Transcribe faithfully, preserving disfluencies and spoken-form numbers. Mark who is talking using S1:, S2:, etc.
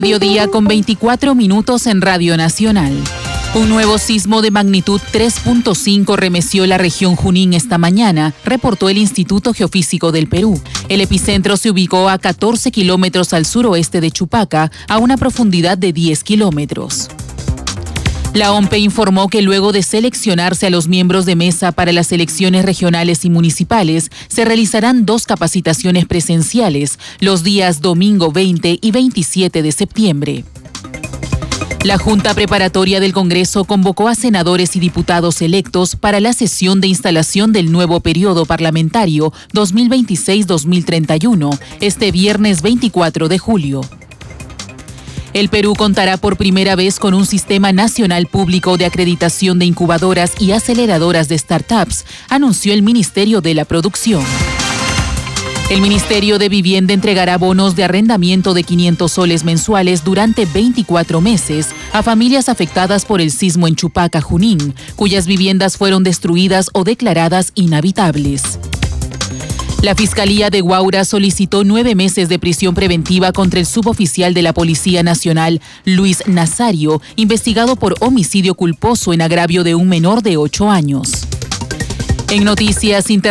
S1: Mediodía con veinticuatro minutos en Radio Nacional. Un nuevo sismo de magnitud tres punto cinco remeció la región Junín esta mañana, reportó el Instituto Geofísico del Perú. El epicentro se ubicó a catorce kilómetros al suroeste de Chupaca, a una profundidad de diez kilómetros. La O M P E informó que luego de seleccionarse a los miembros de mesa para las elecciones regionales y municipales, se realizarán dos capacitaciones presenciales los días domingo veinte y veintisiete de septiembre. La Junta Preparatoria del Congreso convocó a senadores y diputados electos para la sesión de instalación del nuevo periodo parlamentario dos mil veintiséis a dos mil treinta y uno, este viernes veinticuatro de julio. El Perú contará por primera vez con un sistema nacional público de acreditación de incubadoras y aceleradoras de startups, anunció el Ministerio de la Producción. El Ministerio de Vivienda entregará bonos de arrendamiento de quinientos soles mensuales durante veinticuatro meses a familias afectadas por el sismo en Chupaca, Junín, cuyas viviendas fueron destruidas o declaradas inhabitables. La Fiscalía de Huaura solicitó nueve meses de prisión preventiva contra el suboficial de la Policía Nacional, Luis Nazario, investigado por homicidio culposo en agravio de un menor de ocho años. En noticias internacionales,